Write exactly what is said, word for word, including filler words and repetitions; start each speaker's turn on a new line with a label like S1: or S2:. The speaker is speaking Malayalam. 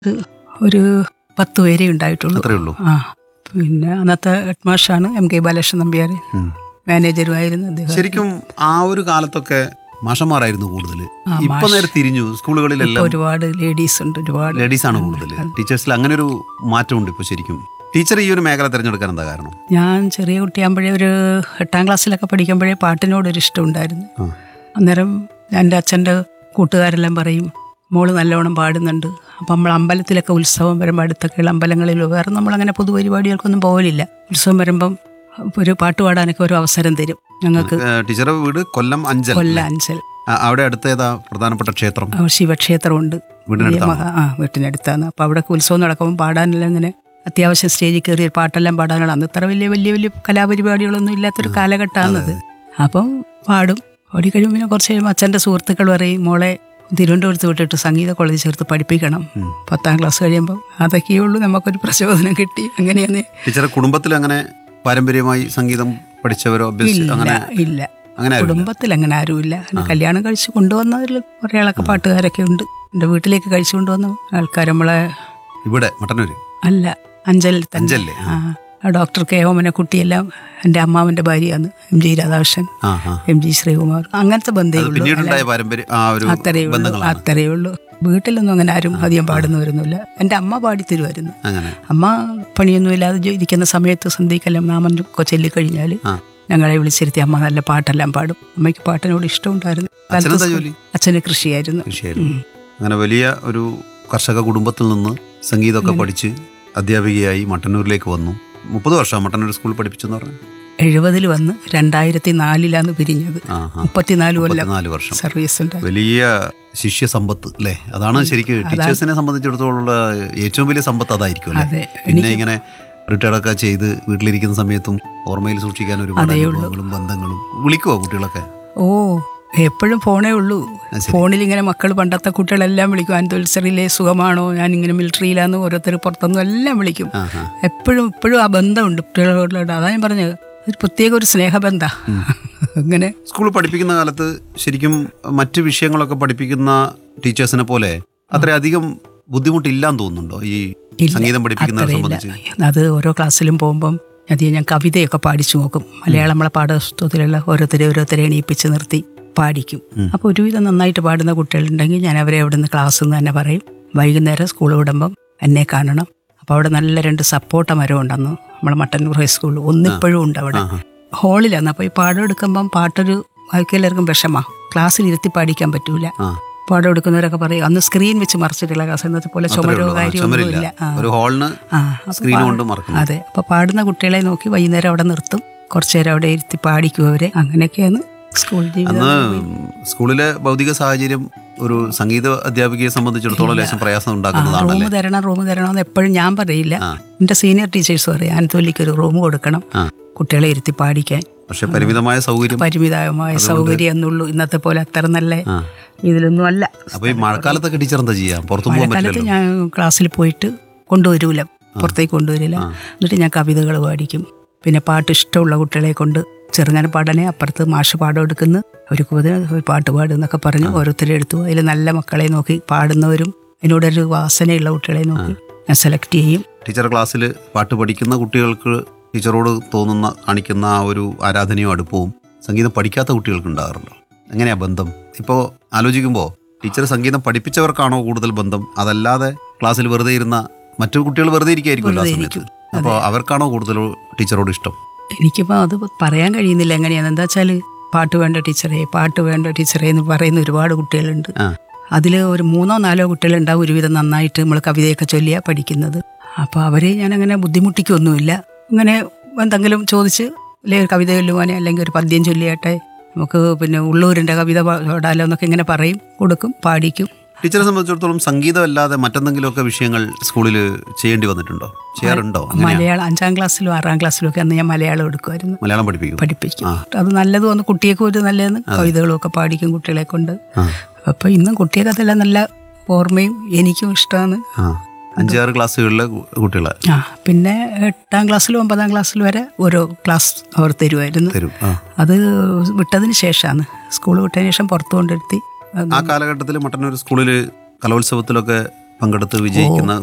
S1: ഒരു പത്ത് പേരേ ഉണ്ടായിട്ടുള്ളൂ.
S2: അത്രേ ഉള്ളൂ.
S1: ആ പിന്നെ അന്നത്തെ ഹെഡ് മാഷാണ് എം കെ ബാലകൃഷ്ണൻ നമ്പ്യാർ, മാനേജറുമായിരുന്നു അദ്ദേഹം.
S2: ശരിക്കും ആ ഒരു കാലത്തൊക്കെ മാഷന്മാരായിരുന്നു കൂടുതൽ. ഇപ്പൊ നേരെ തിരിഞ്ഞു, സ്കൂളുകളിലെല്ലാം
S1: ഒരുപാട് ലേഡീസ് ഉണ്ട്, ഒരുപാട്
S2: ലേഡീസ് ആണ് കൂടുതൽ. ടീച്ചേഴ്സിൽ അങ്ങനെ ഒരു മാറ്റമുണ്ട് ഇപ്പൊ. ശരിക്കും ടീച്ചർ ഈ ഒരു മേഖല തിരഞ്ഞെടുക്കാൻ എന്താ കാരണം?
S1: ഞാൻ ചെറിയ കുട്ടിയാകുമ്പോഴേ ഒരു എട്ടാം ക്ലാസ്സിലൊക്കെ പഠിക്കുമ്പോഴേ പാട്ടിനോടൊരു ഇഷ്ടം ഉണ്ടായിരുന്നു. അന്നേരം എൻ്റെ അച്ഛൻ്റെ കൂട്ടുകാരെല്ലാം പറയും മോള് നല്ലോണം പാടുന്നുണ്ട്. അപ്പം നമ്മൾ അമ്പലത്തിലൊക്കെ ഉത്സവം വരുമ്പോൾ അടുത്തൊക്കെയുള്ള അമ്പലങ്ങളിലോ വേറെ നമ്മളങ്ങനെ പൊതുപരിപാടികൾക്കൊന്നും പോകലില്ല. ഉത്സവം വരുമ്പം ഒരു പാട്ട് പാടാനൊക്കെ ഒരു അവസരം തരും ഞങ്ങൾക്ക്.
S2: ടീച്ചറുടെ വീട് കൊല്ലം അഞ്ചൽ.
S1: കൊല്ലം അഞ്ചൽ.
S2: അവിടെ അടുത്ത് ഏതാ പ്രധാനപ്പെട്ട ക്ഷേത്രം?
S1: ശിവക്ഷേത്രമുണ്ട് ആ വീട്ടിനടുത്താണ്. അപ്പോൾ അവിടെ ഉത്സവം നടക്കുമ്പോൾ പാടാനെല്ലാം ഇങ്ങനെ അത്യാവശ്യം സ്റ്റേജിൽ കയറി പാട്ടെല്ലാം പാടാനുള്ള അന്ന് ഇത്ര വലിയ വലിയ വലിയ കലാപരിപാടികളൊന്നും ഇല്ലാത്തൊരു കാലഘട്ടമാണത്. അപ്പം പാടും. ഓടി കഴിയുമ്പോൾ പിന്നെ കുറച്ച് കഴിയുമ്പോൾ അച്ഛൻ്റെ സുഹൃത്തുക്കൾ പറയും മോളെ തിരുവനന്തപുരത്ത് വിട്ടിട്ട് സംഗീത കോളേജിൽ ചേർത്ത് പഠിപ്പിക്കണം. പത്താം ക്ലാസ് കഴിയുമ്പോൾ അതൊക്കെയുള്ളൂ നമുക്കൊരു പ്രചോദനം കിട്ടി. അങ്ങനെയാണ്.
S2: ടീച്ചറെ കുടുംബത്തിൽ അങ്ങനെ പാരമ്പര്യമായി സംഗീതം പഠിച്ചവരോ
S1: ഇല്ല ഇല്ല കുടുംബത്തിൽ അങ്ങനെ ആരുമില്ല. കല്യാണം കഴിച്ച് കൊണ്ടുവന്നവരിൽ കുറേ ആളൊക്കെ പാട്ടുകാരൊക്കെ ഉണ്ട്. എൻ്റെ വീട്ടിലേക്ക് കഴിച്ചു കൊണ്ടുവന്ന ആൾക്കാർ നമ്മളെ
S2: ഇവിടെ മട്ടന്നൂര്
S1: അല്ല അഞ്ചലിൽ തന്നെ. ആ ഡോക്ടർ കെ ഓമനക്കുട്ടിയെല്ലാം എൻ്റെ അമ്മാവൻ്റെ ഭാര്യയാണ്. M G Radhakrishnan, M G Sreekumar, അങ്ങനത്തെ ബന്ധമേ ഉള്ളൂ. അത്രയേ ഉള്ളൂ അത്രയേ ഉള്ളൂ വീട്ടിലൊന്നും അങ്ങനെ ആരും അധികം പാടുന്നവരൊന്നുമില്ല. എൻ്റെ അമ്മ പാടിത്തരുമായിരുന്നു. അമ്മ പണിയൊന്നുമില്ലാതെ ഇരിക്കുന്ന സമയത്ത് സന്ധ്യക്കെല്ലാം നാമൊക്കെ ചൊല്ലിക്കഴിഞ്ഞാൽ ഞങ്ങളെ വിളിച്ചിരുത്തി അമ്മ നല്ല പാട്ടെല്ലാം പാടും. അമ്മയ്ക്ക് പാട്ടിനോട് ഇഷ്ടമുണ്ടായിരുന്നു. അച്ഛന് കൃഷിയായിരുന്നു.
S2: അങ്ങനെ വലിയ ഒരു കർഷക കുടുംബത്തിൽ നിന്ന് സംഗീതമൊക്കെ പഠിച്ച് അധ്യാപികയായി മട്ടന്നൂരിലേക്ക് വന്നു. മുപ്പത് വർഷം മട്ടന്നൂർ സ്കൂളിൽ പഠിപ്പിച്ചെന്ന് പറഞ്ഞു.
S1: എഴുപതിൽ വന്ന് രണ്ടായിരത്തി നാലിലാണ് പിരിഞ്ഞത്. മുപ്പത്തിനാല് കൊല്ലം
S2: വർഷം
S1: സർവീസ് ഉണ്ട്.
S2: വലിയ ശിഷ്യ സമ്പത്ത് അല്ലേ? അതാണ് ശരിക്കും ടീച്ചേഴ്സിനെ സംബന്ധിച്ചിടത്തോളം ഏറ്റവും വലിയ സമ്പത്ത് അതായിരിക്കും അല്ലേ? പിന്നെ ഇങ്ങനെ റിട്ടയർഡൊക്കെ ചെയ്ത് വീട്ടിലിരിക്കുന്ന സമയത്തും ഓർമ്മയിൽ സൂക്ഷിക്കാൻ ഒരുപാട് അനുഭവങ്ങളും ബന്ധങ്ങളും. വിളിക്കുവോ കുട്ടികളൊക്കെ?
S1: ഓ എപ്പോഴും ഫോണേ ഉള്ളൂ. ഫോണിൽ ഇങ്ങനെ മക്കൾ പണ്ടത്തെ കുട്ടികളെല്ലാം വിളിക്കും. ആൻഡോത്സറിയിലെ സുഖമാണോ, ഞാൻ ഇങ്ങനെ മിലിറ്ററിയിലാന്ന് ഓരോരുത്തർ പുറത്തൊന്നും എല്ലാം വിളിക്കും. എപ്പോഴും ഇപ്പോഴും ആ ബന്ധമുണ്ട് കുട്ടികളോട്. അതാ ഞാൻ പറഞ്ഞത്, ഒരു പ്രത്യേക ഒരു സ്നേഹബന്ധ. അങ്ങനെ
S2: സ്കൂളിൽ പഠിപ്പിക്കുന്ന കാലത്ത് ശരിക്കും മറ്റ് വിഷയങ്ങളൊക്കെ പഠിപ്പിക്കുന്ന ടീച്ചേഴ്സിനെ പോലെ അത്രയധികം ബുദ്ധിമുട്ടില്ലാന്ന് തോന്നുന്നുണ്ടോ ഈ സംഗീതം പഠിപ്പിക്കുന്നവരെ സംബന്ധിച്ച്?
S1: അത് ഓരോ ക്ലാസ്സിലും പോകുമ്പം അധികം ഞാൻ കവിതയൊക്കെ പാടിച്ചു നോക്കും. മലയാളം നമ്മളെ പാഠപുസ്തകത്തിലുള്ള ഓരോരുത്തരെ ഓരോരുത്തരെ എണീപ്പിച്ച് നിർത്തി പാടിക്കും. അപ്പോൾ ഒരുവിധം നന്നായിട്ട് പാടുന്ന കുട്ടികളുണ്ടെങ്കിൽ ഞാൻ അവരെ അവിടെ നിന്ന് ക്ലാസ്സിൽ നിന്ന് തന്നെ പറയും വൈകുന്നേരം സ്കൂൾ വിടുമ്പം എന്നെ കാണണം. അപ്പോൾ അവിടെ നല്ല രണ്ട് സപ്പോർട്ട മരം ഉണ്ടെന്ന് നമ്മളെ മട്ടന്നൂർ ഹൈസ്കൂളിൽ ഒന്നിപ്പോഴും ഉണ്ട് അവിടെ ഹോളിലാണ്. അപ്പോൾ ഈ പാഠം എടുക്കുമ്പം പാട്ടൊരു ബാക്കിയെല്ലാവർക്കും വിഷമ, ക്ലാസ്സിൽ ഇരുത്തി പാടിക്കാൻ പറ്റൂല. പാഠം എടുക്കുന്നവരൊക്കെ പറയും അന്ന് സ്ക്രീൻ വെച്ച് മറിച്ചിട്ടുള്ള ക്ലാസ്, എന്നത്തെ പോലെ ചുമരോ കാര്യമൊന്നുമില്ല. അതെ. അപ്പോൾ പാടുന്ന കുട്ടികളെ നോക്കി വൈകുന്നേരം അവിടെ നിർത്തും, കുറച്ചു നേരം അവിടെ ഇരുത്തി പാടിക്കും അവരെ. അങ്ങനെയൊക്കെയാണ് സ്കൂൾ ജീവിതം.
S2: സ്കൂളിലെ ഭൗതിക സാഹചര്യം ഒരു സംഗീത അധ്യാപികയെ സംബന്ധിച്ചിടത്തോളം ലേശം പ്രയാസം ഉണ്ടാക്കുന്നതാണ്.
S1: റൂം തരണം റൂം തരണം എന്ന് എപ്പോഴും ഞാൻ പറയില്ല. എന്റെ സീനിയർ ടീച്ചേഴ്സ് പറയും ആനത്തോലിക്ക് ഒരു റൂം കൊടുക്കണം കുട്ടികളെ ഇരുത്തി പാടിക്കാൻ.
S2: പക്ഷെ പരിമിതമായ സൗകര്യം
S1: പരിമിതമായ സൗകര്യം എന്നുള്ളൂ. ഇന്നത്തെ പോലെ അത്ര നല്ല ഇതിലൊന്നും അല്ല.
S2: അപ്പൊ ഈ മഴക്കാലത്തൊക്കെ ടീച്ചർ എന്താ ചെയ്യാം?
S1: മഴക്കാലത്ത് ഞാൻ ക്ലാസ്സിൽ പോയിട്ട് കൊണ്ടുവരൂല, പുറത്തേക്ക് കൊണ്ടുവരില്ല. എന്നിട്ട് ഞാൻ കവിതകൾ പാടിക്കും. പിന്നെ പാട്ട് ഇഷ്ടമുള്ള കുട്ടികളെ കൊണ്ട് ചെറുങ്ങനെ പാടനെ അപ്പുറത്ത് മാഷ് പാടം എടുക്കുന്നു, അവർക്ക് ഒരു പാട്ട് പാടുന്നൊക്കെ പറഞ്ഞ് ഓരോരുത്തരെ എടുത്തു. അതിൽ നല്ല മക്കളെ നോക്കി പാടുന്നവരും അതിനോടൊരു വാസനയുള്ള കുട്ടികളെ നോക്കി ഞാൻ സെലക്ട് ചെയ്യും.
S2: ടീച്ചർ ക്ലാസ്സിൽ പാട്ട് പഠിക്കുന്ന കുട്ടികൾക്ക് ടീച്ചറോട് തോന്നുന്ന കാണിക്കുന്ന ആ ഒരു ആരാധനയും അടുപ്പവും സംഗീതം പഠിക്കാത്ത കുട്ടികൾക്ക് ഉണ്ടാകാറുണ്ടോ? എങ്ങനെയാ ബന്ധം? ഇപ്പോൾ ആലോചിക്കുമ്പോൾ ടീച്ചർ സംഗീതം പഠിപ്പിച്ചവർക്കാണോ കൂടുതൽ ബന്ധം, അതല്ലാതെ ക്ലാസ്സിൽ വെറുതെ ഇരുന്ന മറ്റു കുട്ടികൾ വെറുതെ ഇരിക്കുകയായിരിക്കുമല്ലോ ആ സമയത്ത്, അപ്പോൾ അവർക്കാണോ കൂടുതൽ ടീച്ചറോട് ഇഷ്ടം?
S1: എനിക്കിപ്പോൾ അത് പറയാൻ കഴിയുന്നില്ല എങ്ങനെയാണ്. എന്താ വെച്ചാൽ പാട്ട് വേണ്ട ടീച്ചറെ പാട്ട് വേണ്ട ടീച്ചറെ എന്ന് പറയുന്ന ഒരുപാട് കുട്ടികളുണ്ട്. അതിൽ ഒരു മൂന്നോ നാലോ കുട്ടികളുണ്ടാവും ഒരുവിധം നന്നായിട്ട് നമ്മൾ കവിതയൊക്കെ ചൊല്ലിയാണ് പഠിക്കുന്നത്. അപ്പോൾ അവരെ ഞാനങ്ങനെ ബുദ്ധിമുട്ടിക്കൊന്നുമില്ല. അങ്ങനെ എന്തെങ്കിലും ചോദിച്ച് അല്ലെങ്കിൽ കവിത ചൊല്ലുവാനേ അല്ലെങ്കിൽ ഒരു പദ്യം ചൊല്ലിയാട്ടെ, നമുക്ക് പിന്നെ ഉള്ളൂരിൻ്റെ കവിത പാടാലോ എന്നൊക്കെ ഇങ്ങനെ പറയും, കൊടുക്കും, പാടിക്കും.
S2: ടീച്ചറെ സംബന്ധിച്ചിടത്തോളം സംഗീതം അല്ലാതെ മറ്റെന്തെങ്കിലുമൊക്കെ വിഷയങ്ങൾ സ്കൂളിൽ ചെയ്യേണ്ടി വന്നിട്ടുണ്ടോ? ചെയ്യാറുണ്ടോ?
S1: മലയാളം അഞ്ചാം ക്ലാസ്സിലും ആറാം ക്ലാസ്സിലും ഒക്കെ അന്ന് ഞാൻ മലയാളം എടുക്കുമായിരുന്നു.
S2: മലയാളം പഠിപ്പിക്കും
S1: പഠിപ്പിക്കും അത് നല്ലത് വന്ന് കുട്ടികൾക്ക് ഒരു നല്ലതെന്ന് കവിതകളും ഒക്കെ പാടിക്കും കുട്ടികളെ കൊണ്ട്. അപ്പോൾ ഇന്നും കുട്ടികൾക്ക് അതെല്ലാം നല്ല ഓർമ്മയും എനിക്കും ഇഷ്ടമാണ്.
S2: അഞ്ചാറ് ക്ലാസ്സുകളിലെ കുട്ടികളെ
S1: ആ പിന്നെ എട്ടാം ക്ലാസ്സിലും ഒമ്പതാം ക്ലാസ്സിലും വരെ ഓരോ ക്ലാസ് അവർ തരുമായിരുന്നു. അത് വിട്ടതിന് ശേഷമാണ് സ്കൂൾ വിട്ടതിന് ശേഷം പുറത്തു കൊണ്ടിരുത്തി.
S2: ആ കാലഘട്ടത്തിൽ മട്ടന്നൂർ സ്കൂളിൽ കലോത്സവത്തിലൊക്കെ പങ്കെടുത്ത് വിജയിക്കുന്ന